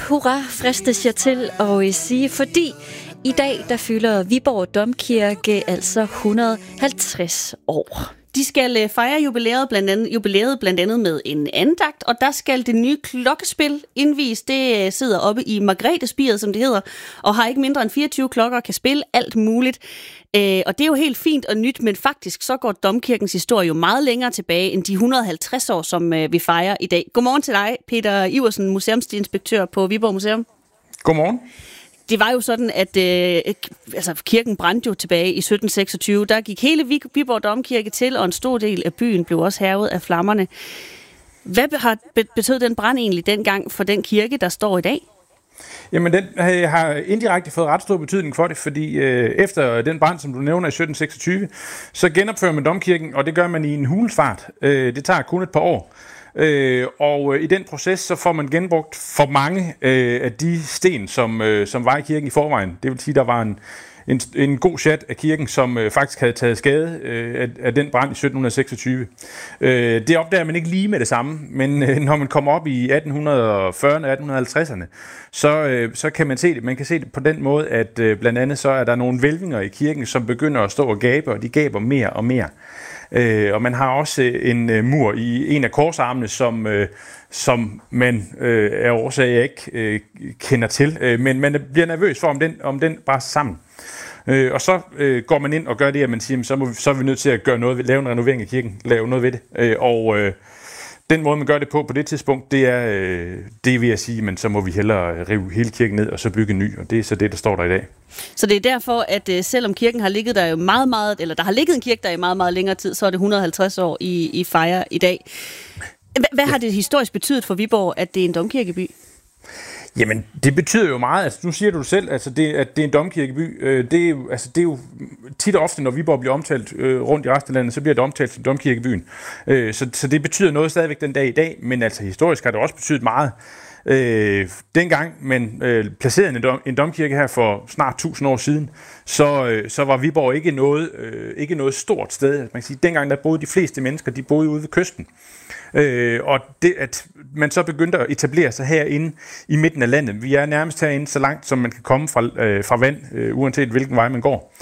hurra, fristes jeg til at sige, fordi i dag der fylder Viborg Domkirke altså 150 år. De skal fejre jubilæet blandt andet med en andagt, og der skal det nye klokkespil indvies. Det sidder oppe i Margrethespiret, som det hedder, og har ikke mindre end 24 klokker og kan spille alt muligt. Og det er jo helt fint og nyt, men faktisk så går Domkirkens historie jo meget længere tilbage end de 150 år, som vi fejrer i dag. Godmorgen til dig, Peter Iversen, museumsinspektør på Viborg Museum. Godmorgen. Det var jo sådan, at kirken brændte jo tilbage i 1726. Der gik hele Viborg Domkirke til, og en stor del af byen blev også hærget af flammerne. Hvad har betød den brand egentlig dengang for den kirke, der står i dag? Jamen, den har indirekte fået ret stor betydning for det, fordi efter den brand, som du nævner i 1726, så genopfører man domkirken, og det gør man i en hulens fart. Det tager kun et par år. Og i den proces, så får man genbrugt for mange af de sten, som var i kirken i forvejen. Det vil sige, der var en god chat af kirken, som faktisk havde taget skade af den brand i 1726. Det opdager man ikke lige med det samme, men når man kommer op i 1840'erne og 1850'erne, så kan man se det. Man kan se det på den måde, at blandt andet så er der nogle hvælvinger i kirken, som begynder at stå og gabe, og de gaber mere og mere. Og man har også en mur i en af korsarmene, som man af årsag jeg ikke kender til, men man bliver nervøs for, om den bare sammen. Og så går man ind og gør det, at man siger, så er vi nødt til at gøre noget, lave en renovering af kirken, lave noget ved det. Og den måde, man gør det på det tidspunkt, det vil jeg sige, men så må vi hellere rive hele kirken ned og så bygge en ny, og det er så det, der står der i dag. Så det er derfor, at selvom kirken har ligget der jo meget, eller der har ligget en kirke der i meget, meget længere tid, så er det 150 år i fejre i dag. Hvad har det historisk betydet for Viborg, at det er en domkirkeby? Jamen, det betyder jo meget. Altså, nu siger du selv, at det er en domkirkeby. Det er jo tit og ofte, når Viborg bliver omtalt rundt i resten af landet, så bliver det omtalt som domkirkebyen. Så det betyder noget stadigvæk den dag i dag, men altså historisk har det også betydet meget. Dengang man placerede en domkirke her for snart 1000 år siden, så var Viborg ikke noget stort sted. Man kan sige, dengang der boede de fleste mennesker, de boede ude ved kysten. Og det, at man så begyndte at etablere sig herinde i midten af landet. Vi er nærmest herinde så langt, som man kan komme fra vand, uanset hvilken vej man går.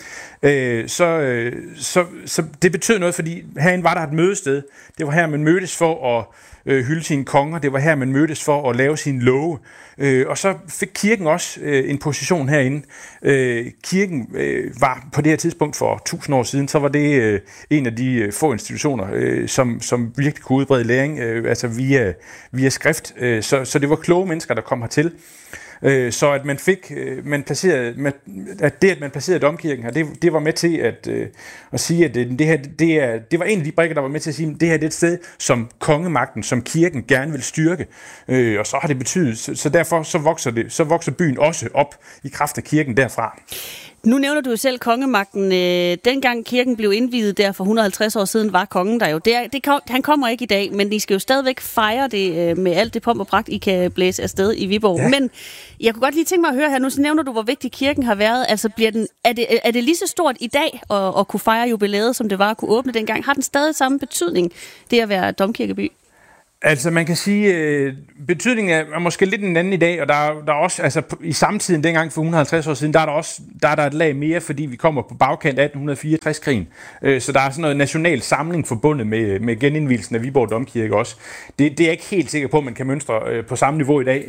Så det betød noget, fordi herinde var der et mødested. Det var her, man mødtes for at hylde sine konger. Det var her, man mødtes for at lave sine love. Og så fik kirken også en position herinde. Kirken var på det her tidspunkt for 1000 år siden, så var det en af de få institutioner, som virkelig kunne udbrede læring, altså via skrift. Så det var kloge mennesker, der kom hertil. Så at man placerede domkirken her, det var med til at sige, at det var en af de brikker, der var med til at sige, at det her det er et sted, som kongemagten, som kirken gerne vil styrke. Og så har det betydet, så derfor så vokser byen også op i kraft af kirken derfra. Nu nævner du jo selv kongemagten. Dengang kirken blev indviet der for 150 år siden, var kongen der jo. Han kommer ikke i dag, men I skal jo stadigvæk fejre det med alt det pomp og pragt, I kan blæse afsted i Viborg. Ja. Men jeg kunne godt lige tænke mig at høre her, nu så nævner du, hvor vigtig kirken har været. Altså, er det lige så stort i dag at kunne fejre jubilæet, som det var at kunne åbne dengang? Har den stadig samme betydning, det at være domkirkeby? Altså man kan sige, betydningen er måske lidt en anden i dag, og der er også, altså i samtiden dengang for 150 år siden, der er der et lag mere, fordi vi kommer på bagkant af 1864-krigen. Så der er sådan noget national samling forbundet med genindvielsen af Viborg Domkirke også. Det er jeg ikke helt sikker på, at man kan mønstre på samme niveau i dag,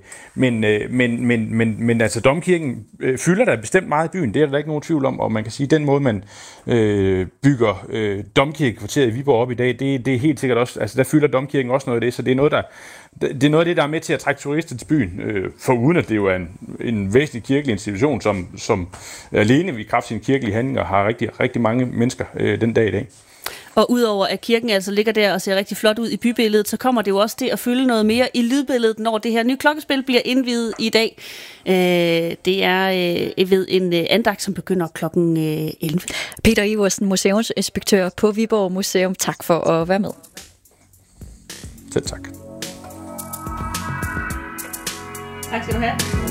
men altså domkirken fylder der bestemt meget i byen, det er der ikke nogen tvivl om, og man kan sige, den måde man bygger domkirkekvarteret i Viborg op i dag, det er helt sikkert også, altså der fylder domkirken også noget af det, så det er noget af det, der er med til at trække turister til byen, foruden at det jo er en væsentlig kirkelig institution, som alene ved kraft sine kirkelige handlinger har rigtig, rigtig mange mennesker den dag i dag. Og udover at kirken altså ligger der og ser rigtig flot ud i bybilledet, så kommer det jo også til at fylde noget mere i lydbilledet, når det her nye klokkespil bliver indviet i dag. Det er ved en andagt, som begynder klokken 11. Peter Iversen, museumsinspektør på Viborg Museum. Tak for at være med. Selv tak. Tak skal du have.